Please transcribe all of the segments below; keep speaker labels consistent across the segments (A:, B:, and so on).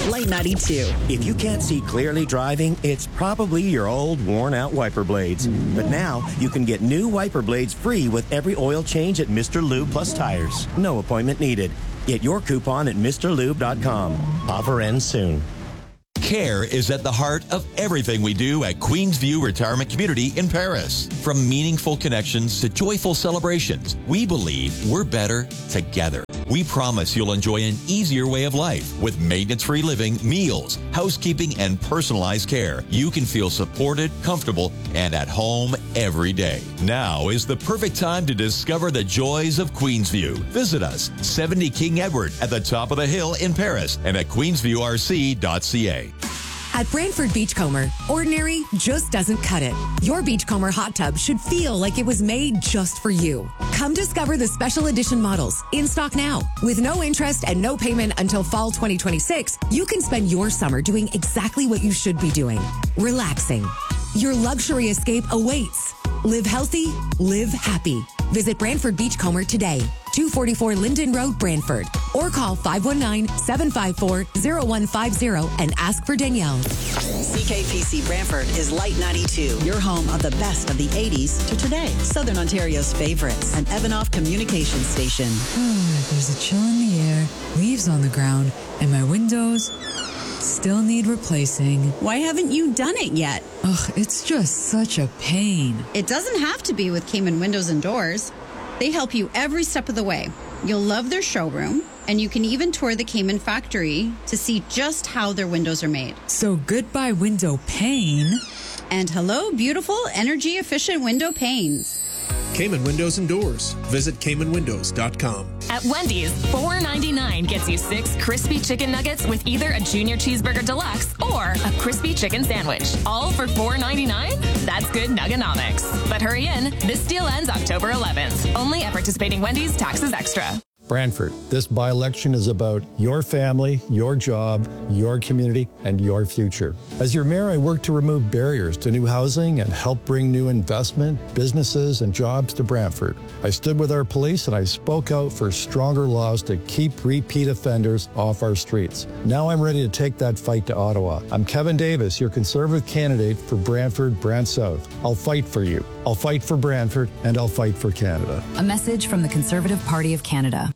A: Light 92.
B: If you can't see clearly driving, it's probably your old, worn-out wiper blades. But now, you can get new wiper blades free with every oil change at Mr. Lube Plus Tires. No appointment needed. Get your coupon at MrLube.com. Offer ends soon.
C: Care is at the heart of everything we do at Queensview Retirement Community in Paris. From meaningful connections to joyful celebrations, we believe we're better together. We promise you'll enjoy an easier way of life with maintenance-free living, meals, housekeeping, and personalized care. You can feel supported, comfortable, and at home every day. Now is the perfect time to discover the joys of Queensview. Visit us, 70 King Edward, at the top of the hill in Paris, and at queensviewrc.ca.
D: At Brantford Beachcomber, ordinary just doesn't cut it. Your Beachcomber hot tub should feel like it was made just for you. Come discover the special edition models in stock now. With no interest and no payment until fall 2026, you can spend your summer doing exactly what you should be doing. Relaxing. Your luxury escape awaits. Live healthy, live happy. Visit Brantford Beachcomber today, 244 Linden Road, Brantford, or call 519-754-0150 and ask for Danielle.
A: CKPC Brantford is Light 92, your home of the best of the 80s to today. Southern Ontario's favorites, an Evanoff communication station.
E: There's a chill in the air, leaves on the ground, and my windows still need replacing.
F: Why haven't you done it yet?
E: Ugh, it's just such a pain.
F: It doesn't have to be with Cayman Windows and Doors. They help you every step of the way. You'll love their showroom, and you can even tour the Cayman factory to see just how their windows are made.
E: So goodbye window pain.
F: And hello, beautiful, energy-efficient window panes.
G: Cayman Windows and Doors. Visit CaymanWindows.com.
H: At Wendy's, $4.99 gets you 6 crispy chicken nuggets with either a Junior Cheeseburger Deluxe or a crispy chicken sandwich. All for $4.99? That's good nuggonomics. But hurry in. This deal ends October 11th. Only at participating Wendy's, taxes extra.
I: Brantford, this by-election is about your family, your job, your community, and your future. As your mayor, I work to remove barriers to new housing and help bring new investment, businesses, and jobs to Brantford. I stood with our police and I spoke out for stronger laws to keep repeat offenders off our streets. Now I'm ready to take that fight to Ottawa. I'm Kevin Davis, your Conservative candidate for Brantford, Brant South. I'll fight for you. I'll fight for Brantford, and I'll fight for Canada.
J: A message from the Conservative Party of Canada.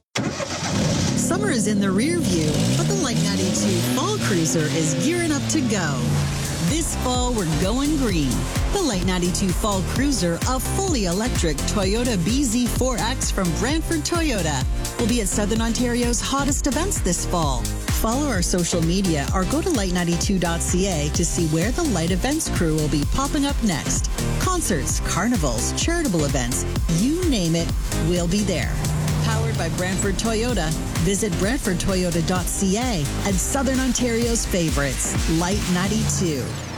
A: Summer is in the rear view, but the Light 92 Fall Cruiser is gearing up to go. This fall, we're going green. The Light 92 Fall Cruiser, a fully electric Toyota BZ4X from Brantford Toyota, will be at Southern Ontario's hottest events this fall. Follow our social media or go to light92.ca to see where the Light Events crew will be popping up next. Concerts, carnivals, charitable events, you name it, we'll be there. Powered by Brantford Toyota. Visit brantfordtoyota.ca and Southern Ontario's favorites, Light 92.